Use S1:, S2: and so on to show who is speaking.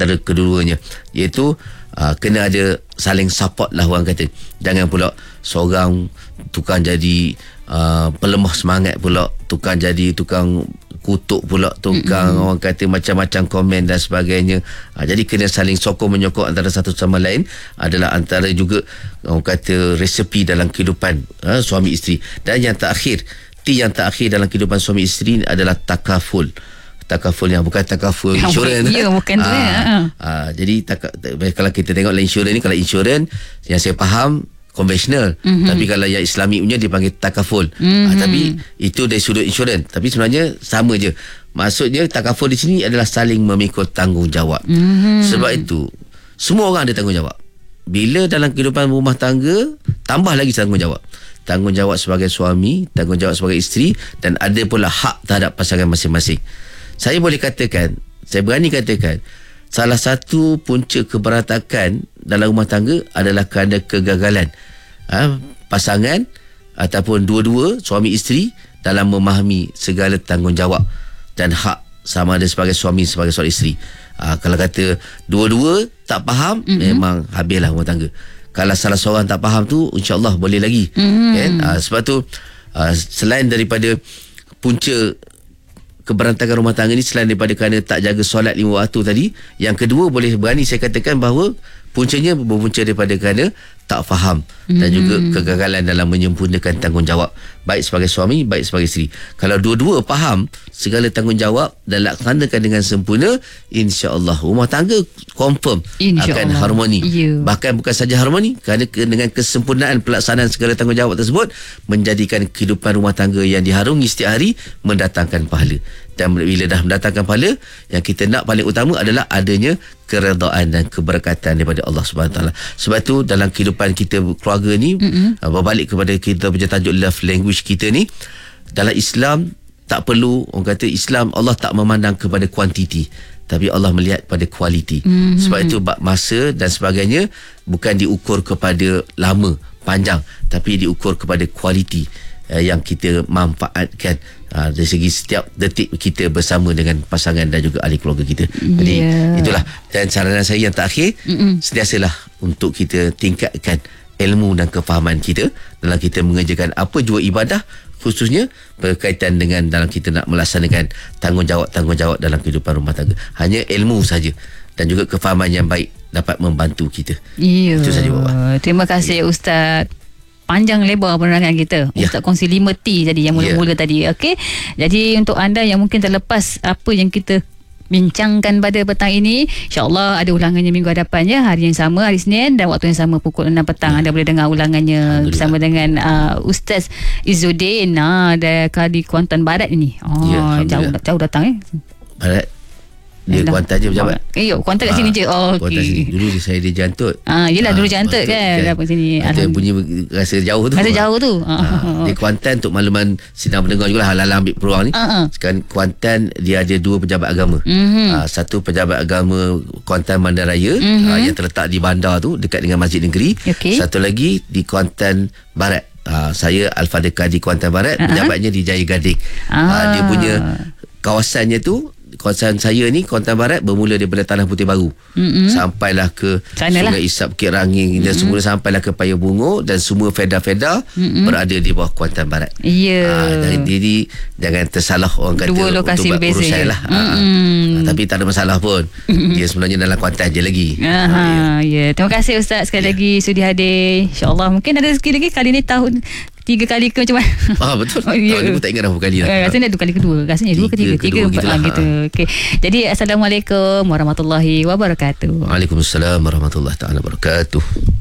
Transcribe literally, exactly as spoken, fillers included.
S1: antara kedua-duanya, iaitu uh, kena ada saling support lah orang kata. Jangan pula seorang tukang jadi uh, pelemah semangat pula, tukang jadi tukang kutuk pula, tukang mm-hmm. orang kata macam-macam komen dan sebagainya. Ha, jadi kena saling sokong menyokong antara satu sama lain adalah antara juga orang kata resepi dalam kehidupan ha, suami isteri. Dan yang terakhir, T yang terakhir dalam kehidupan suami isteri adalah takaful. Takaful yang bukan takaful insurans.
S2: Ya, bukan tu
S1: ha,
S2: ya.
S1: ha, jadi taka, kalau kita tengok dalam insurans ni, kalau insurans yang saya faham konvensional, mm-hmm. tapi kalau yang Islami punya dipanggil takaful. Mm-hmm. Ha, tapi itu dari sudut insurans, tapi sebenarnya sama je. Maksudnya takaful di sini adalah saling memikul tanggungjawab. Mm-hmm. Sebab itu semua orang ada tanggungjawab. Bila dalam kehidupan rumah tangga, tambah lagi tanggungjawab. Tanggungjawab sebagai suami, tanggungjawab sebagai isteri, dan ada pula hak terhadap pasangan masing-masing. Saya boleh katakan, saya berani katakan, salah satu punca keberantakan dalam rumah tangga adalah kerana kegagalan ha, pasangan ataupun dua-dua suami isteri dalam memahami segala tanggungjawab dan hak sama ada sebagai suami sebagai seorang isteri. Ha, kalau kata dua-dua tak faham, mm-hmm. memang habislah rumah tangga. Kalau salah seorang tak faham tu, insya-Allah boleh lagi. Mm-hmm. Kan? Ha, sebab tu ha, selain daripada punca keberantakan rumah tangga ni, selain daripada kerana tak jaga solat lima waktu tadi, yang kedua boleh berani saya katakan bahawa puncanya berpunca daripada kerana tak faham mm-hmm. dan juga kegagalan dalam menyempurnakan tanggungjawab, baik sebagai suami, baik sebagai isteri. Kalau dua-dua faham segala tanggungjawab dan laksanakan dengan sempurna, insya-Allah rumah tangga confirm akan harmoni. Yeah. Bahkan bukan saja harmoni, kerana dengan kesempurnaan pelaksanaan segala tanggungjawab tersebut menjadikan kehidupan rumah tangga yang diharungi setiap hari mendatangkan pahala. Dan bila dah mendatangkan pahala, yang kita nak paling utama adalah adanya keredaan dan keberkatan daripada Allah Subhanahu Wa Taala. Sebab tu dalam kehidupan kita keluarga ni, mm-hmm. berbalik kepada kita punya tajuk love language kita ni, dalam Islam tak perlu, orang kata Islam, Allah tak memandang kepada kuantiti, tapi Allah melihat pada kualiti. Mm-hmm. Sebab itu bab masa dan sebagainya bukan diukur kepada lama, panjang, tapi diukur kepada kualiti eh, yang kita manfaatkan uh, dari segi setiap detik kita bersama dengan pasangan dan juga ahli keluarga kita. Jadi yeah. itulah, dan saranan saya yang terakhir, Mm-mm. sentiasalah untuk kita tingkatkan ilmu dan kefahaman kita dalam kita mengerjakan apa jua ibadah, khususnya berkaitan dengan dalam kita nak melaksanakan tanggungjawab-tanggungjawab dalam kehidupan rumah tangga. Hanya ilmu saja dan juga kefahaman yang baik dapat membantu kita.
S2: Yeah.
S1: Itu saja, Bapak.
S2: Terima kasih, yeah. Ustaz. Panjang lebar penerangan kita. Ustaz yeah. kongsi lima T tadi yang mula-mula yeah. tadi. Okey. Jadi untuk anda yang mungkin terlepas apa yang kita bincangkan pada petang ini, insya-Allah ada ulangannya minggu hadapan ya, hari yang sama, hari Isnin, dan waktu yang sama pukul enam petang. Yeah. Anda boleh dengar ulangannya bersama dengan uh, Ustaz Izzuddin uh, dari Kadi Kuantan Barat ini. Oh, yeah, jauh jauh datang eh.
S1: Barat. Dia Kuantan je pejabat.
S2: Eh, yo, Kuantan kat sini je. Oh, okey.
S1: Dulu saya di Jantut.
S2: Ah, yelah dulu Jantut kan. Dah pun sini.
S1: Ada punya rasa jauh tu.
S2: Rasa jauh tu.
S1: Ha, di Kuantan untuk makluman sidang pendengar jugalah, hal-hal ambil peluang ni. Uh-huh. Sekarang Kuantan dia ada dua pejabat agama. Uh-huh. Ha, satu pejabat agama Kuantan Bandaraya, uh-huh. ha, yang terletak di bandar tu dekat dengan Masjid Negeri. Okay. Satu lagi di Kuantan Barat. Ha, saya Al-Fadhil Kadi Kuantan Barat, uh-huh. pejabatnya di Jaya Gading. Uh-huh. Ha, dia punya kawasannya tu, kawasan saya ni Kuantan Barat bermula daripada Tanah Putih Baru, mm-hmm. sampailah ke Sanalah. Sungai Isap, Bukit Ranging, mm-hmm. dan semula sampailah ke Paya Bungo, dan semua feda-feda mm-hmm. berada di bawah Kuantan Barat. Ya. Yeah. Ha, jadi jangan tersalah orang kata
S2: dua lokasi
S1: untuk
S2: berbeza
S1: urusan lah.
S2: Mm-hmm.
S1: Ha, ha, tapi tak ada masalah pun. Mm-hmm. Dia sebenarnya dalam Kuantan je lagi.
S2: Aha, ha, ya. Yeah. Terima kasih Ustaz sekali yeah. lagi sudi hadir. InsyaAllah mungkin ada rezeki lagi kali ni tahun tiga kali ke macam mana? Ah, betul. Oh, yeah. Tahun ni pun tak ingat dah berapa kali lah. Eh, rasanya dah dua kali kedua. Rasanya dua ke tiga. Tiga, empat lah gitu. Okay. Jadi Assalamualaikum warahmatullahi wabarakatuh.
S1: Waalaikumsalam warahmatullahi wabarakatuh.